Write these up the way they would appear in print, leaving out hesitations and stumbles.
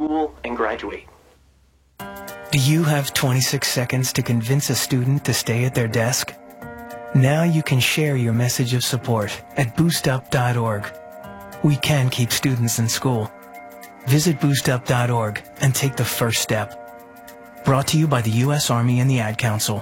school and graduate. Do you have 26 seconds to convince a student to stay at their desk? Now you can share your message of support at boostup.org. We can keep students in school. Visit boostup.org and take the first step. Brought to you by the U.S. Army and the Ad Council.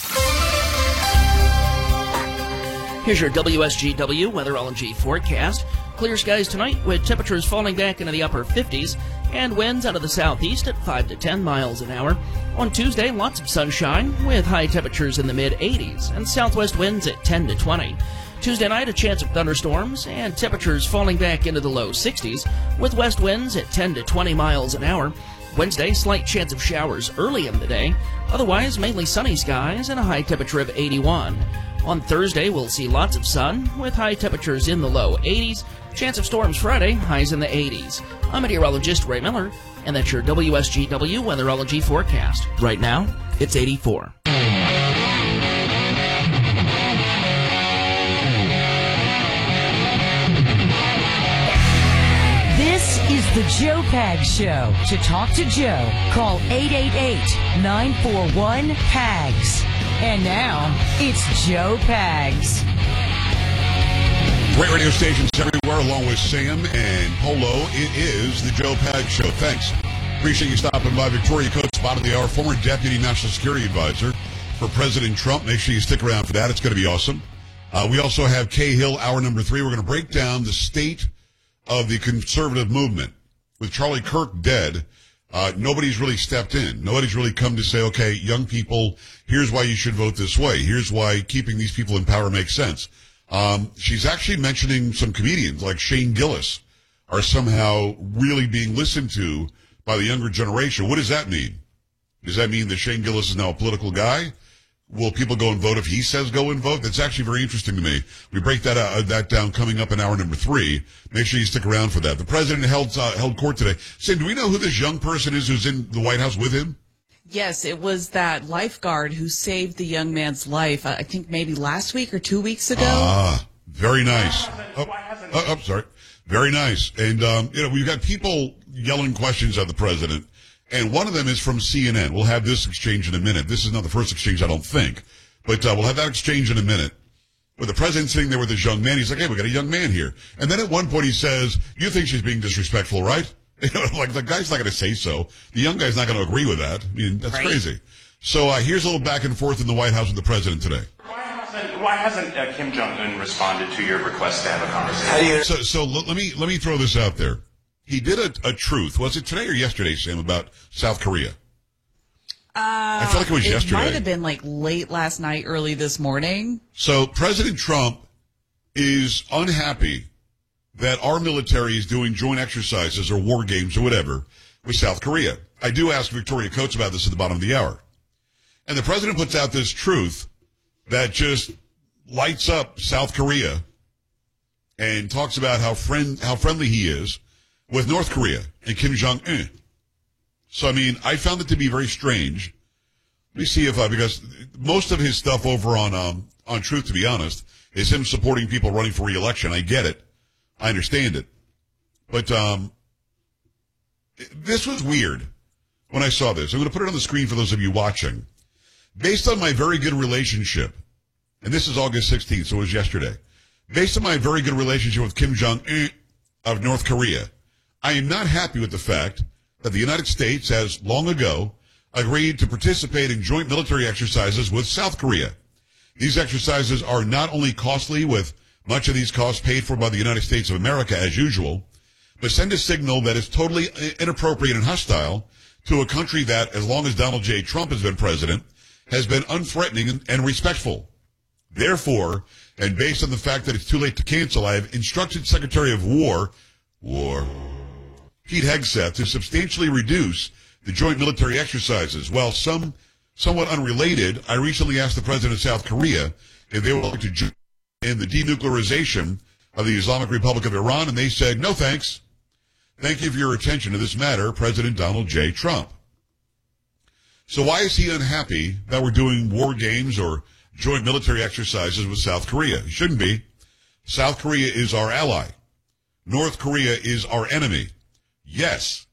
Here's your WSGW Weatherology forecast. Clear skies tonight with temperatures falling back into the upper 50s and winds out of the southeast at 5 to 10 miles an hour. On Tuesday, lots of sunshine with high temperatures in the mid-80s and southwest winds at 10 to 20. Tuesday night, a chance of thunderstorms and temperatures falling back into the low 60s with west winds at 10 to 20 miles an hour. Wednesday, slight chance of showers early in the day. Otherwise, mainly sunny skies and a high temperature of 81. On Thursday, we'll see lots of sun with high temperatures in the low 80s. Chance of storms Friday, highs in the 80s. I'm meteorologist Ray Miller, and that's your WSGW Weatherology forecast. Right now, it's 84. This is the Joe Pags Show. To talk to Joe, call 888-941-PAGS. And now, it's Joe Pags. Great radio stations everywhere, along with Sam and Polo. It is the Joe Pags Show. Thanks. Appreciate you stopping by. Victoria Coates, bottom of the hour, former Deputy National Security Advisor for President Trump. Make sure you stick around for that. It's going to be awesome. We also have Cahill, hour number 3. We're going to break down the state of the conservative movement. With Charlie Kirk dead, nobody's really stepped in. Nobody's really come to say, okay, young people, here's why you should vote this way. Here's why keeping these people in power makes sense. She's actually mentioning some comedians like Shane Gillis are somehow really being listened to by the younger generation. What does that mean? Does that mean that Shane Gillis is now a political guy? Will people go and vote if he says go and vote? That's actually very interesting to me. We break that down coming up in hour number 3. Make sure you stick around for that. The president held court today. Sam, do we know who this young person is who's in the White House with him? Yes, it was that lifeguard who saved the young man's life, I think maybe last week or 2 weeks ago. Ah, very nice. Sorry. Very nice. And, we've got people yelling questions at the president. And one of them is from CNN. We'll have this exchange in a minute. This is not the first exchange, I don't think. But we'll have that exchange in a minute. With the president sitting there with this young man, he's like, hey, we got a young man here. And then at one point he says, you think she's being disrespectful, right? Like the guy's not going to say so. The young guy's not going to agree with that. I mean, that's crazy. So here's a little back and forth in the White House with the president today. Why hasn't Kim Jong-un responded to your request to have a conversation? So let me throw this out there. He did a truth. Was it today or yesterday, Sam, about South Korea? I feel like it was yesterday. It might have been like late last night, early this morning. So President Trump is unhappy that our military is doing joint exercises or war games or whatever with South Korea. I do ask Victoria Coates about this at the bottom of the hour. And the president puts out this truth that just lights up South Korea and talks about how friendly he is with North Korea and Kim Jong-un. So, I mean, I found it to be very strange. Let me see if because most of his stuff over on Truth, to be honest, is him supporting people running for re-election. I get it. I understand it. But this was weird when I saw this. I'm going to put it on the screen for those of you watching. Based on my very good relationship, and this is August 16th, so it was yesterday. Based on my very good relationship with Kim Jong-un of North Korea, I am not happy with the fact that the United States has long ago agreed to participate in joint military exercises with South Korea. These exercises are not only costly, with much of these costs paid for by the United States of America as usual, but send a signal that is totally inappropriate and hostile to a country that, as long as Donald J. Trump has been president, has been unthreatening and respectful. Therefore, and based on the fact that it's too late to cancel, I have instructed Secretary of War, Pete Hegseth, to substantially reduce the joint military exercises. While somewhat unrelated, I recently asked the president of South Korea if they would like to join in the denuclearization of the Islamic Republic of Iran, and they said, no thanks. Thank you for your attention to this matter, President Donald J. Trump. So why is he unhappy that we're doing war games or joint military exercises with South Korea? It shouldn't be. South Korea is our ally. North Korea is our enemy. Yes,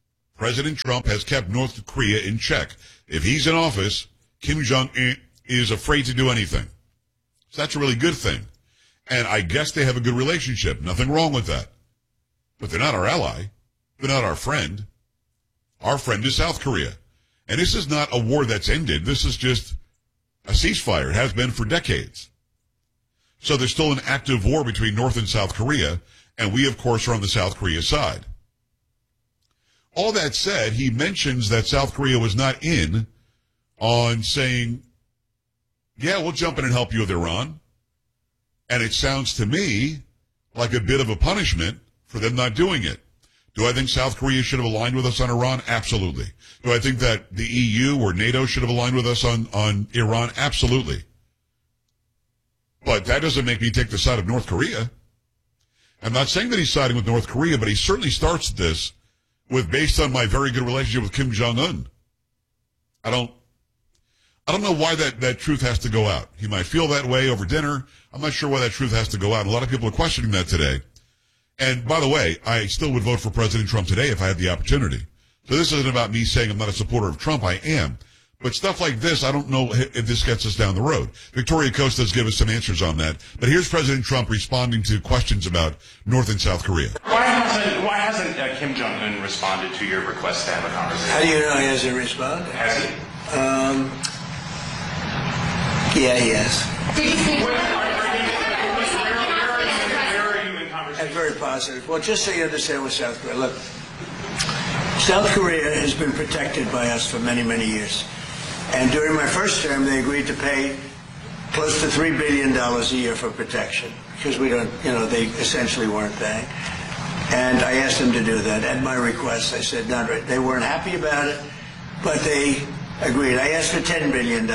President Trump has kept North Korea in check. If he's in office, Kim Jong-un is afraid to do anything. So that's a really good thing. And I guess they have a good relationship. Nothing wrong with that. But they're not our ally. They're not our friend. Our friend is South Korea. And this is not a war that's ended. This is just a ceasefire. It has been for decades. So there's still an active war between North and South Korea, and we, of course, are on the South Korea side. All that said, he mentions that South Korea was not in on saying, yeah, we'll jump in and help you with Iran. And it sounds to me like a bit of a punishment for them not doing it. Do I think South Korea should have aligned with us on Iran? Absolutely. Do I think that the EU or NATO should have aligned with us on Iran? Absolutely. But that doesn't make me take the side of North Korea. I'm not saying that he's siding with North Korea, but he certainly starts this with, based on my very good relationship with Kim Jong-un. I don't know why that truth has to go out. He might feel that way over dinner. I'm not sure why that truth has to go out. A lot of people are questioning that today. And by the way, I still would vote for President Trump today if I had the opportunity. So this isn't about me saying I'm not a supporter of Trump. I am. But stuff like this, I don't know if this gets us down the road. Victoria Costas give us some answers on that. But here's President Trump responding to questions about North and South Korea. Why hasn't Kim Jong-un responded to your request to have a conversation? How do you know he hasn't responded? Has he? Yeah, he has. Where are you in conversation? And very positive. Well, just so you understand with South Korea, look, South Korea has been protected by us for many, many years. And during my first term, they agreed to pay close to $3 billion a year for protection because we don't, they essentially weren't paying. And I asked them to do that at my request. I said, not right. They weren't happy about it, but they agreed. I asked for $10 billion.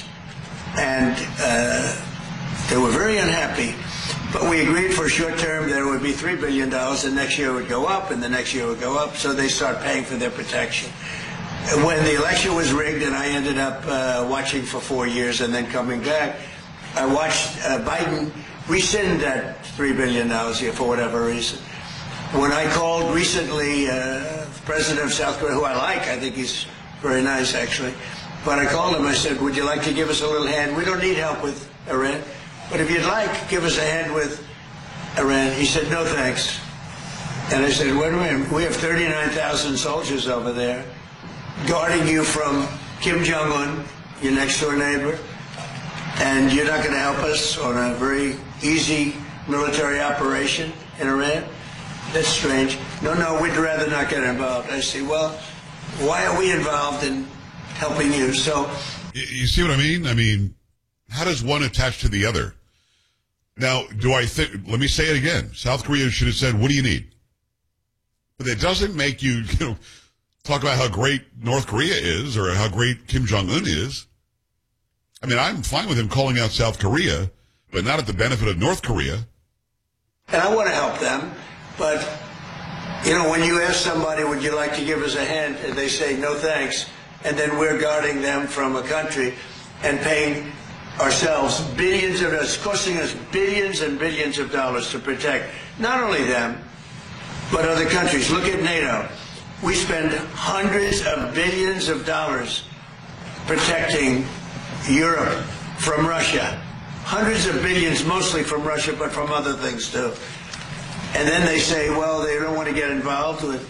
And they were very unhappy. But we agreed for a short term that it would be $3 billion, and next year it would go up, and the next year it would go up, so they start paying for their protection. When the election was rigged and I ended up watching for 4 years and then coming back, I watched Biden rescind that $3 billion a year for whatever reason. When I called recently the president of South Korea, who I like, I think he's very nice actually, but I called him, I said, would you like to give us a little hand? We don't need help with Iran, but if you'd like, give us a hand with Iran. He said, no thanks. And I said, wait a minute, we have 39,000 soldiers over there guarding you from Kim Jong-un, your next door neighbor, and you're not going to help us on a very easy military operation in Iran? That's strange. No, we'd rather not get involved. I say, well, why are we involved in helping you? So, you see what I mean? I mean, how does one attach to the other? Now, let me say it again. South Korea should have said, what do you need? But it doesn't make you, talk about how great North Korea is or how great Kim Jong-un is. I mean, I'm fine with him calling out South Korea, but not at the benefit of North Korea. And I want to help them, but, when you ask somebody, would you like to give us a hand, and they say, no thanks, and then we're guarding them from a country and paying ourselves billions of dollars, costing us billions and billions of dollars to protect not only them, but other countries. Look at NATO. We spend hundreds of billions of dollars protecting Europe from Russia. Hundreds of billions, mostly from Russia, but from other things too. And then they say, well, they don't want to get involved with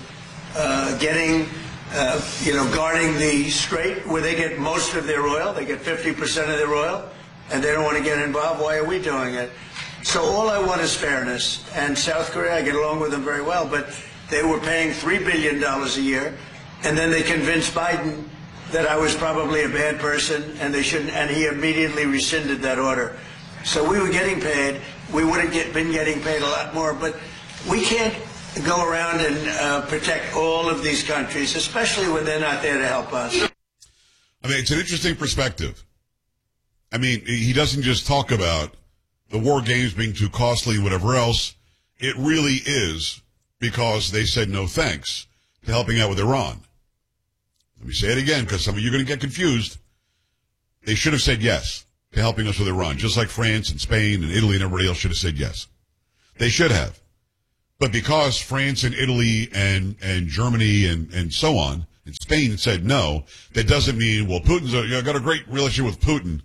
guarding the strait where they get most of their oil. They get 50% of their oil, and they don't want to get involved. Why are we doing it? So all I want is fairness. And South Korea, I get along with them very well, but they were paying $3 billion a year, and then they convinced Biden that I was probably a bad person, and they shouldn't, and he immediately rescinded that order. So we were getting paid. We would have been getting paid a lot more, but we can't go around and protect all of these countries, especially when they're not there to help us. I mean, it's an interesting perspective. I mean, he doesn't just talk about the war games being too costly and whatever else. It really is because they said no thanks to helping out with Iran. Let me say it again because some of you are going to get confused. They should have said yes to helping us with Iran, just like France and Spain and Italy and everybody else should have said yes. They should have. But because France and Italy and Germany and so on, and Spain said no, that doesn't mean, well, Putin's got a great relationship with Putin.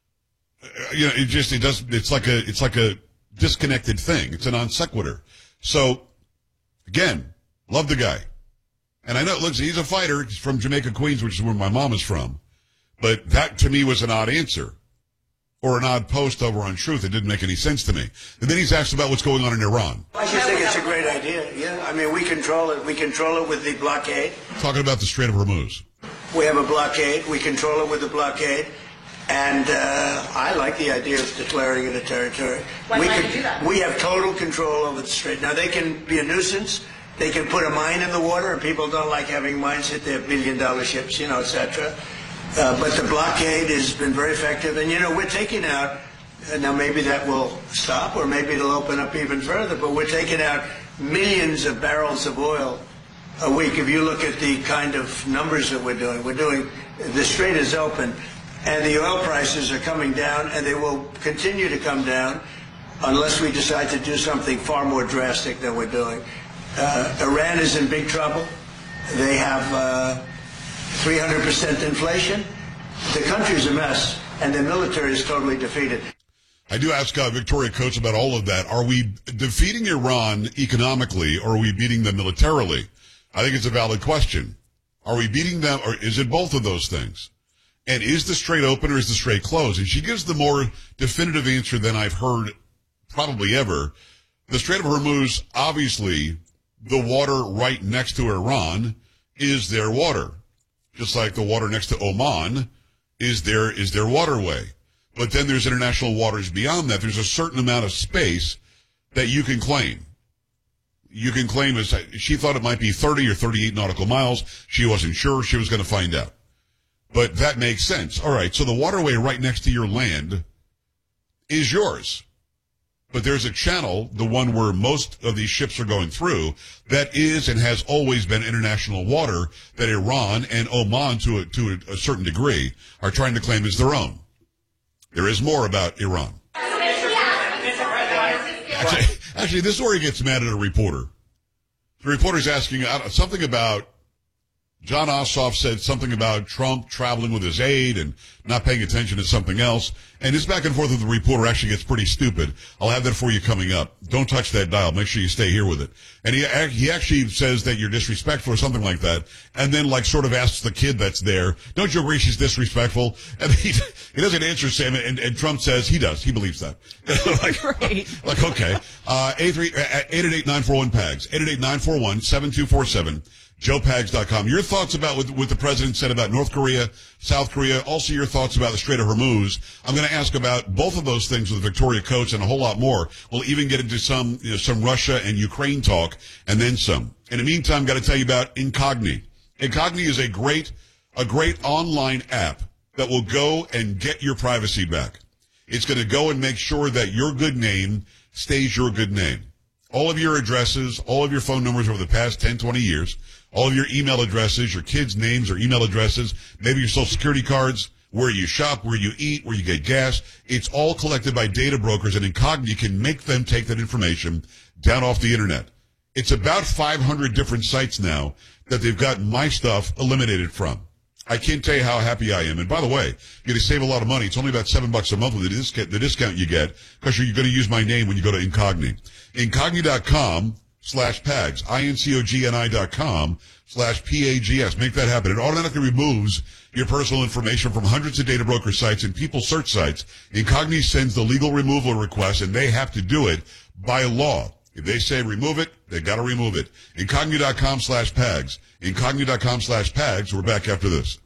It's like a disconnected thing. It's a non sequitur. So, again, love the guy. And I know, look, he's a fighter. He's from Jamaica, Queens, which is where my mom is from. But that, to me, was an odd answer. Or an odd post over on Truth. It didn't make any sense to me. And then he's asked about what's going on in Iran. I just think it's a great idea. Yeah, I mean, we control it. We control it with the blockade. Talking about the Strait of Hormuz. We have a blockade. We control it with the blockade. And I like the idea of declaring it a territory. Why do you do that? We have total control over the strait. Now, they can be a nuisance. They can put a mine in the water, and people don't like having mines hit their billion-dollar ships, etc. But the blockade has been very effective. And, we're taking out, now maybe that will stop, or maybe it'll open up even further, but we're taking out millions of barrels of oil a week. If you look at the kind of numbers that we're doing, the strait is open. And the oil prices are coming down, and they will continue to come down unless we decide to do something far more drastic than we're doing. Iran is in big trouble. They have 300% inflation. The country's a mess, and the military is totally defeated. I do ask Victoria Coates about all of that. Are we defeating Iran economically, or are we beating them militarily? I think it's a valid question. Are we beating them, or is it both of those things? And is the strait open or is the strait closed? And she gives the more definitive answer than I've heard probably ever. The Strait of Hormuz, obviously, the water right next to Iran is their water. Just like the water next to Oman is their waterway. But then there's international waters beyond that. There's a certain amount of space that you can claim. You can claim, as she thought it might be 30 or 38 nautical miles. She wasn't sure. She was going to find out. But that makes sense. All right, so the waterway right next to your land is yours. But there's a channel, the one where most of these ships are going through, that is and has always been international water that Iran and Oman, to a certain degree, are trying to claim as their own. There is more about Iran. Actually, this is where he gets mad at a reporter. The reporter's asking something about John Ossoff said something about Trump traveling with his aide and not paying attention to something else. And this back and forth with the reporter actually gets pretty stupid. I'll have that for you coming up. Don't touch that dial. Make sure you stay here with it. And he actually says that you're disrespectful or something like that. And then sort of asks the kid that's there, don't you agree she's disrespectful? And he doesn't answer Sam. And Trump says he does. He believes that. Right. Okay. 888-941-PAGS. 888-941-7247. JoePags.com. Your thoughts about what the president said about North Korea, South Korea, also your thoughts about the Strait of Hormuz. I'm going to ask about both of those things with Victoria Coates and a whole lot more. We'll even get into some Russia and Ukraine talk and then some. In the meantime, got to tell you about Incogni. Incogni is a great online app that will go and get your privacy back. It's going to go and make sure that your good name stays your good name. All of your addresses, all of your phone numbers over the past 10, 20 years, all of your email addresses, your kids' names or email addresses, maybe your social security cards, where you shop, where you eat, where you get gas. It's all collected by data brokers, and Incogni can make them take that information down off the internet. It's about 500 different sites now that they've gotten my stuff eliminated from. I can't tell you how happy I am. And by the way, you're going to save a lot of money. It's only about $7 a month with the discount you get, because you're going to use my name when you go to Incogni. Incogni.com/PAGS. INCOGNI.com/PAGS. Make that happen. It automatically removes your personal information from hundreds of data broker sites and people search sites. Incogni sends the legal removal request, and they have to do it by law. If they say remove it, they got to remove it. Incogni.com/PAGS. Incogni.com/PAGS. We're back after this.